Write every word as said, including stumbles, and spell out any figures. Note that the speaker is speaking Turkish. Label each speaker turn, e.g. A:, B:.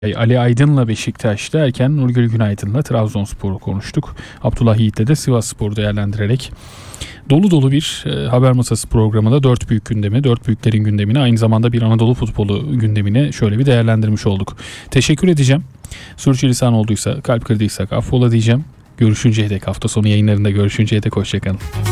A: Ali Aydın'la Beşiktaş derken Nurgül Günaydın'la Trabzonspor'u konuştuk. Abdullah Yiğit'le de Sivasspor'u değerlendirerek dolu dolu bir e, haber masası programında dört büyük gündemi, dört büyüklerin gündemini, aynı zamanda bir Anadolu futbolu gündemini şöyle bir değerlendirmiş olduk. Teşekkür edeceğim. Sürçülisan olduysa, kalp kırdıysak affola diyeceğim. Görüşünceye dek, hafta sonu yayınlarında görüşünceye dek hoşçakalın.